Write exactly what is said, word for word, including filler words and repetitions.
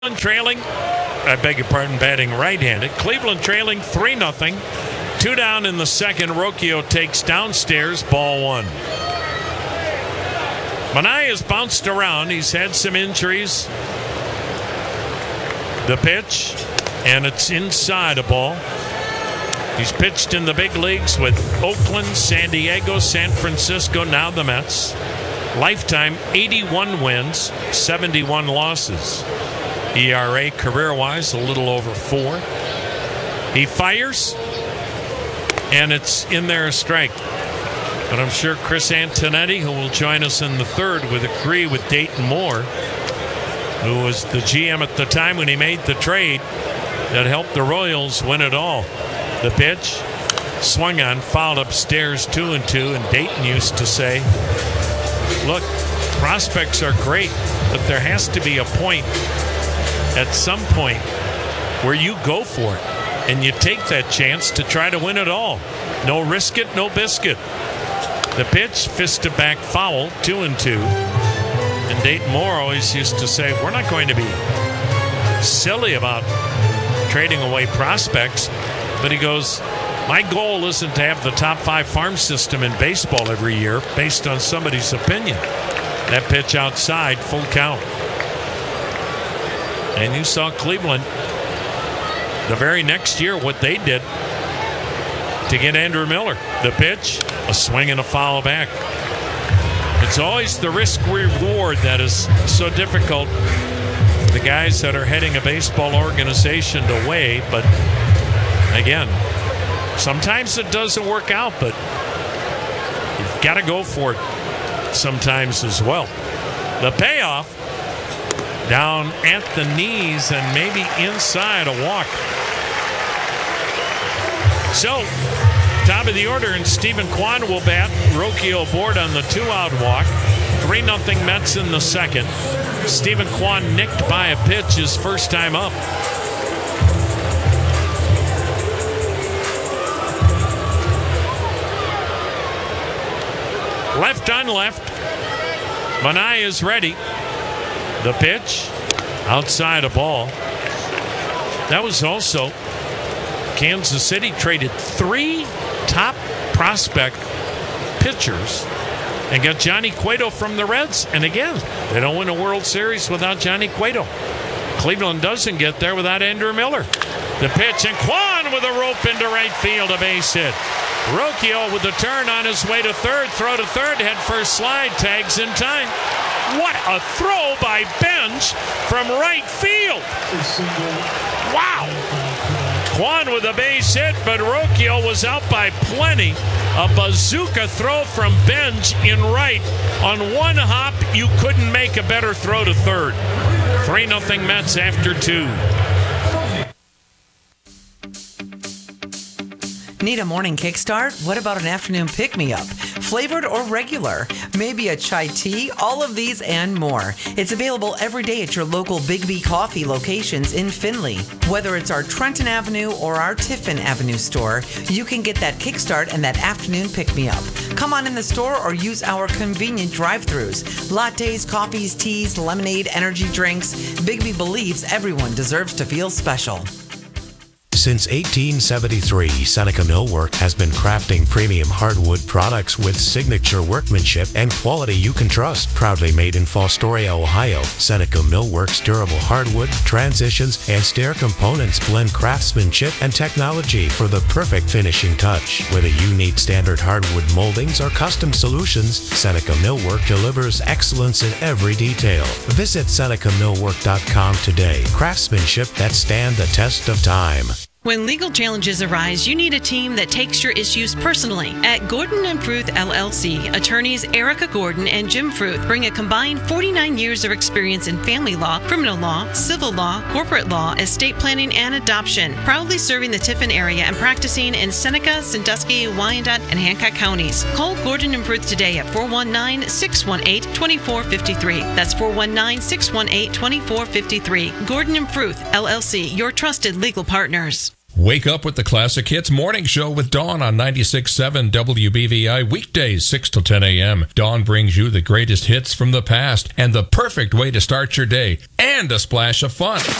Trailing, I beg your pardon, batting right-handed. Cleveland trailing three nothing. Two down in the second. Rocchio takes downstairs, ball one. Manaea has bounced around. He's had some injuries. The pitch, and it's inside a ball. He's pitched in the big leagues with Oakland, San Diego, San Francisco, now the Mets. Lifetime eighty-one wins, seventy-one losses. E R A career-wise, a little over four. He fires, and it's in there a strike. But I'm sure Chris Antonetti, who will join us in the third, would agree with Dayton Moore, who was the G M at the time when he made the trade that helped the Royals win it all. The pitch, swung on, fouled upstairs, two and two, and Dayton used to say, look, prospects are great, but there has to be a point at some point where you go for it and you take that chance to try to win it all. No risk it, no biscuit. The pitch, fisted back foul, two and two. And Dayton Moore always used to say, we're not going to be silly about trading away prospects. But he goes, my goal isn't to have the top five farm system in baseball every year based on somebody's opinion. That pitch outside, full count. And you saw Cleveland the very next year what they did to get Andrew Miller. The pitch, a swing and a foul back. It's always the risk reward that is so difficult for the guys that are heading a baseball organization to weigh. But again, sometimes it doesn't work out, but you've got to go for it sometimes as well. The payoff, down at the knees and maybe inside a walk. So, top of the order, and Stephen Kwan will bat. Rocchio aboard on the two-out walk. three nothing Mets in the second. Stephen Kwan nicked by a pitch his first time up. Left on left. Manaea is ready. The pitch, outside a ball. That was also Kansas City traded three top prospect pitchers and got Johnny Cueto from the Reds. And again, they don't win a World Series without Johnny Cueto. Cleveland doesn't get there without Andrew Miller. The pitch, and Kwan with a rope into right field, a base hit. Rocchio with the turn on his way to third, throw to third, head first slide, tags in time. What a throw by Benj from right field. Wow. Kwan with a base hit, but Rocchio was out by plenty. A bazooka throw from Benj in right. On one hop, you couldn't make a better throw to third. three nothing Mets after two. Need a morning kickstart? What about an afternoon pick-me-up? Flavored or regular? Maybe a chai tea? All of these and more. It's available every day at your local Big B Coffee locations in Findlay. Whether it's our Trenton Avenue or our Tiffin Avenue store, you can get that kickstart and that afternoon pick-me-up. Come on in the store or use our convenient drive-thrus. Lattes, coffees, teas, lemonade, energy drinks. Big B believes everyone deserves to feel special. Since eighteen seventy-three, Seneca Millwork has been crafting premium hardwood products with signature workmanship and quality you can trust. Proudly made in Fostoria, Ohio, Seneca Millwork's durable hardwood, transitions, and stair components blend craftsmanship and technology for the perfect finishing touch. Whether you need standard hardwood moldings or custom solutions, Seneca Millwork delivers excellence in every detail. Visit Seneca Millwork dot com today. Craftsmanship that stand the test of time. When legal challenges arise, you need a team that takes your issues personally. At Gordon and Fruth L L C, attorneys Erica Gordon and Jim Fruth bring a combined forty-nine years of experience in family law, criminal law, civil law, corporate law, estate planning, and adoption. Proudly serving the Tiffin area and practicing in Seneca, Sandusky, Wyandotte, and Hancock counties. Call Gordon and Fruth today at four one nine, six one eight, two four five three. That's four one nine, six one eight, two four five three. Gordon and Fruth L L C, your trusted legal partners. Wake up with the Classic Hits Morning Show with Dawn on ninety-six point seven W B V I, weekdays six to ten a.m. Dawn brings you the greatest hits from the past and the perfect way to start your day, and a splash of fun.